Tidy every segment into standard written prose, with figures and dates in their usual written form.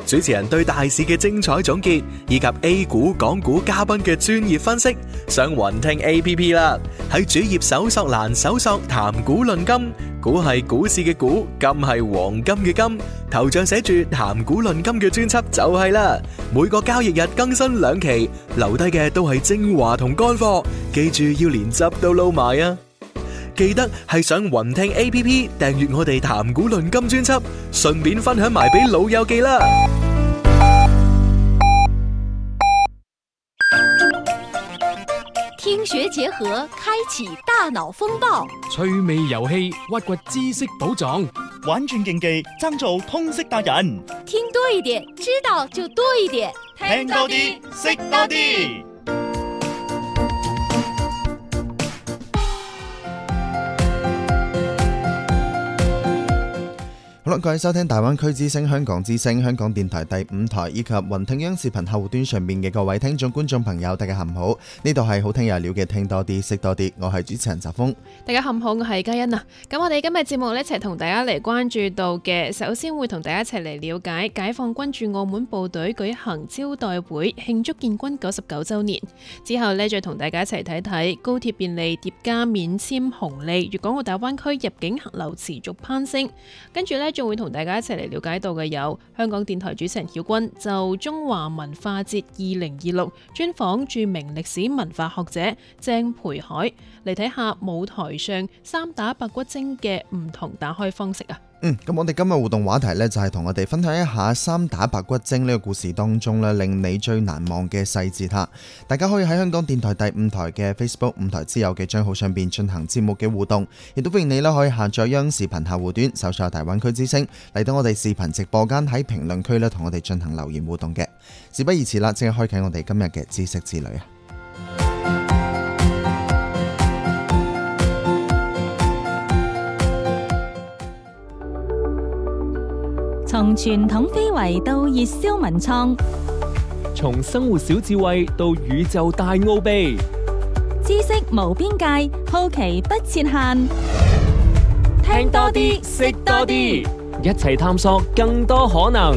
主持人對大市嘅精彩總結，以及 A 股、港股嘉賓嘅專業分析，上雲聽 APP 啦。喺主頁搜索欄搜索談股論金，股係股市嘅股，金係黃金嘅金，頭像寫住談股論金嘅專輯就係啦。每個交易日更新2期，留低嘅都係精華同乾貨，記住要連汁都撈埋啊！記得係上雲聽 APP 訂閱我哋談股論金專輯，順便分享埋俾老友記啦。 聽學結合，開啟大腦風暴， 趣味遊戲，挖掘知識寶藏， 玩轉競技，爭做通識達人。 聽多一點，知道就多一點， 聽多啲，識多啲。 好啦，各位收聽大灣區之聲、香港之聲、香港電台第5台以及雲聽央視頻客戶端上面嘅各位聽眾觀眾朋友，大家下午好，呢度係好聽有料嘅聽多啲識多啲，我係主持人澤峰。 大家下午好，我係嘉欣啊。咁我哋今日節目一齊同大家嚟關注到嘅，首先會同大家一齊嚟了解解放軍駐澳門部隊舉行招待會慶祝建軍99週年，之後呢，再同大家一齊睇睇高鐵便利疊加免簽紅利，粵港澳大灣區入境客流持續攀升，跟住呢，仲會同大家一齊嚟了解到嘅有香港電台主持人曉君就中華文化節2026專訪著名歷史文化學者鄭培海，嚟睇下舞台上三打白骨精嘅唔同打開方式啊。 咁我哋今日互動話題呢，就係同我哋分享一下三打白骨精呢個故事當中呢，令你最難忘嘅細節吓。大家可以喺香港電台第5台嘅 Facebook 5台之友嘅賬號上邊進行節目嘅互動，亦都歡迎你可以下載央視頻客戶端搜索大灣區之聲，嚟到我哋視頻直播間喺評論區呢，同我哋進行留言互動嘅。事不宜遲啦，即刻開啟我哋今日嘅知識之旅啊！ 從傳統非遺到熱銷文創， 從生活小智慧到宇宙大奧秘， 知識無邊界，好奇不設限。 聽多啲，識多啲，一齊探索更多可能。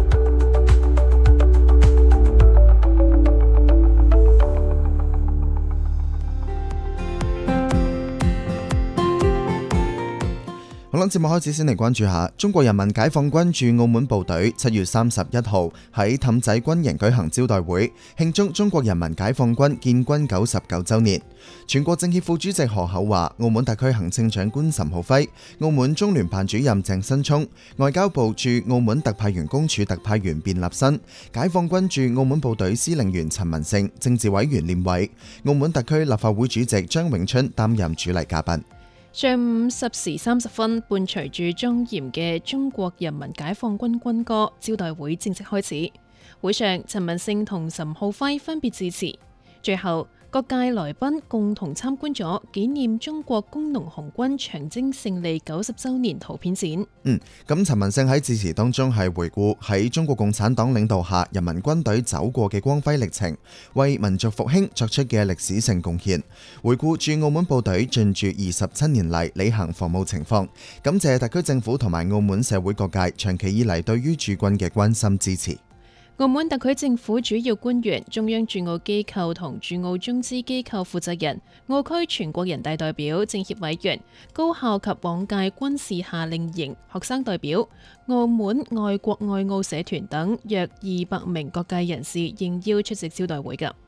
好啦，節目開始先嚟關注下中國人民解放軍駐澳門部隊7月31號喺氹仔軍營舉行招待會，慶祝中國人民解放軍建軍99週年。全國政協副主席何厚華、澳門特區行政長官岑浩輝、澳門中聯辦主任鄭新聰、外交部駐澳門特派員公署特派員卞立新、解放軍駐澳門部隊司令員陳文勝、政治委員練偉、澳門特區立法會主席張永春擔任主禮嘉賓。 上午10時30分，伴隨住莊嚴嘅中國人民解放軍軍歌，招待會正式開始。會上，陳文勝同岑浩輝分別致辭，最後各界來賓共同參觀咗紀念中國工農紅軍長征勝利90週年圖片展。 咁陳文勝喺致辭當中係回顧喺中國共產黨領導下人民軍隊走過嘅光輝歷程，為民族復興作出嘅歷史性貢獻，回顧駐澳門部隊進駐27年嚟履行服務情況，感謝特區政府同埋澳門社會各界長期以嚟對於駐軍嘅關心支持。 澳門特區政府主要官員、中央駐澳機構同駐澳中資機構負責人、澳區全國人大代表、政協委員、高校及往屆軍事夏令營學生代表、澳門愛國愛澳社團等約200名各界人士應邀出席招待會㗎。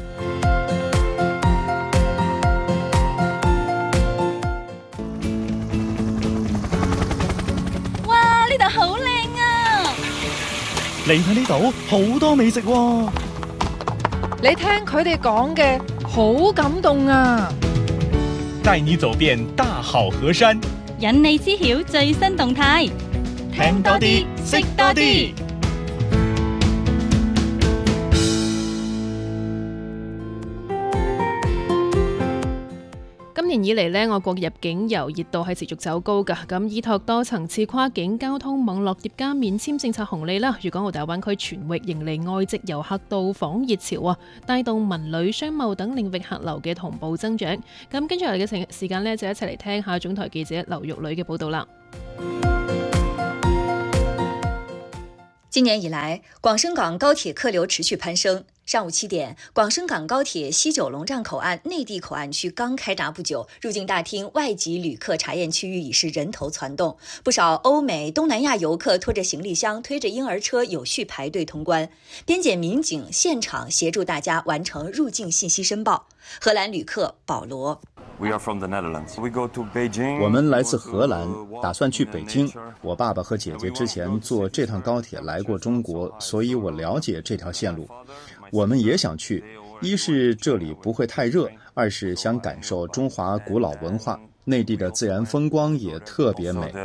哇！呢度好靚啊！ 嚟睇呢度好多美食喎。 你聽佢哋講嘅好感動啊！ 帶你走遍大好河山， 引你知曉最新動態， 聽多啲，識多啲。 今年以嚟呢，我國入境遊熱度係持續走高㗎。咁依託多層次跨境交通網絡疊加免簽政策紅利啦，粵港澳大灣區全域迎嚟外籍遊客到訪熱潮啊，帶動文旅、商務等領域客流嘅同步增長。咁跟住嚟嘅時間呢，就一齊嚟聽下總台記者劉玉女嘅報道啦。 今年以来，广深港高铁客流持续攀升。上午7点，广深港高铁西九龙站口岸内地口岸区刚开闸不久，入境大厅外籍旅客查验区域已是人头攒动，不少欧美、东南亚游客拖着行李箱、推着婴儿车有序排队通关。边检民警现场协助大家完成入境信息申报。荷兰旅客保罗。 我们来自荷兰，打算去北京。我爸爸和姐姐之前坐这趟高铁来过中国，所以我了解这条线路。我们也想去，一是这里不会太热，二是想感受中华古老文化，内地的自然风光也特别美。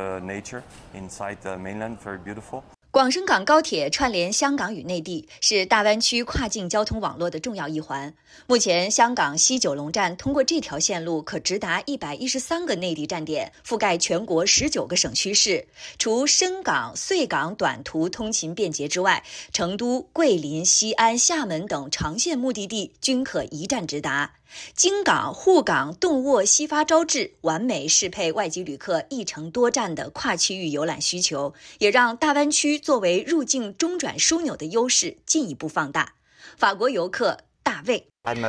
广深港高铁串联香港与内地，是大湾区跨境交通网络的重要一环。目前，香港西九龙站通过这条线路可直达113个内地站点，覆盖全国19个省区市。除深港、穗港短途通勤便捷之外，成都、桂林、西安、厦门等长线目的地均可一站直达。京港、沪港、动沃、西发招致，完美适配外籍旅客一程多站的跨区域游览需求，也让大湾区作为入境中转枢纽的优势进一步放大。法国游客大卫，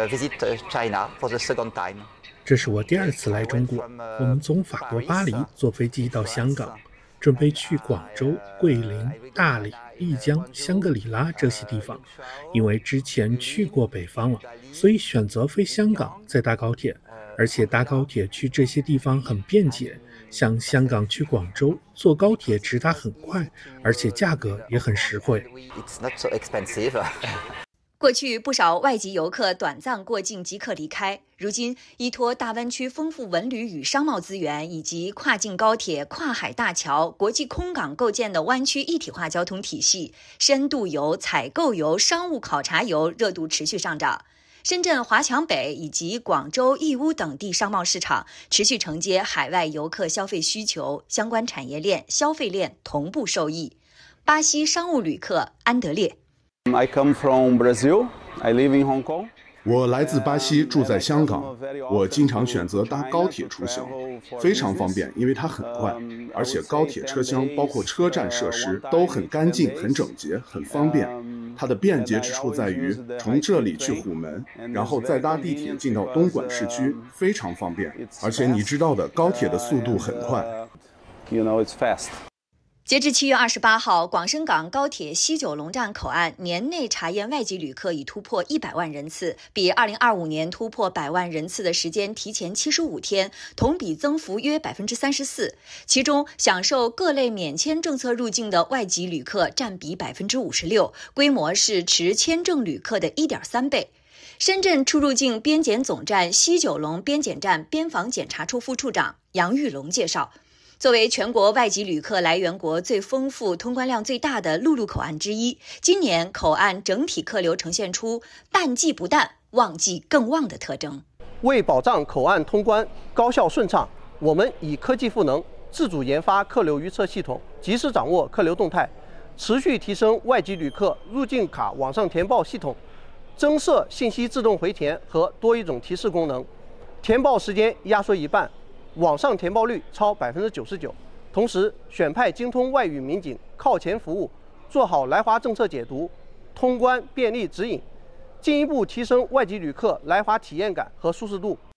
这是我第2次来中国，我们从法国巴黎坐飞机到香港，准备去广州、桂林、大理、丽江、香格里拉这些地方。因为之前去过北方了，所以选择飞香港再搭高铁，而且搭高铁去这些地方很便捷，像香港去广州坐高铁直达很快，而且价格也很实惠。 过去不少外籍游客短暂过境即可离开，如今依托大湾区丰富文旅与商贸资源，以及跨境高铁、跨海大桥、国际空港构建的湾区一体化交通体系，深度游、采购游、商务考察游热度持续上涨。深圳华强北以及广州、义乌等地商贸市场持续承接海外游客消费需求，相关产业链、消费链同步受益。巴西商务旅客安德烈。 I come from Brazil. I live in Hong Kong. 我来自巴西，住在香港。我经常选择搭高铁出行，非常方便，因为它很快，而且高铁车厢包括车站设施都很干净、很整洁、很方便。它的便捷之处在于，从这里去虎门，然后再搭地铁进到东莞市区，非常方便。而且你知道的，高铁的速度很快。 It's fast. 截至7月28号，广深港高铁西九龙站口岸年内查验外籍旅客已突破100万人次，比2025年突破100万人次的时间提前75天，同比增幅约34%。其中，享受各类免签政策入境的外籍旅客占比56%，规模是持签证旅客的1.3倍。深圳出入境边检总站西九龙边检站边防检查处副处长杨玉龙介绍，作为全国外籍旅客来源国最丰富、通关量最大的陆路口岸之一，今年口岸整体客流呈现出淡季不淡、旺季更旺的特征。 为保障口岸通关高效顺畅，我们以科技赋能，自主研发客流预测系统，及时掌握客流动态，持续提升外籍旅客入境卡网上填报系统，增设信息自动回填和多一种提示功能，填报时间压缩一半。网上填报率超99%，同时选派精通外语民警靠前服务，做好来华政策解读、通关便利指引，进一步提升外籍旅客来华体验感和舒适度。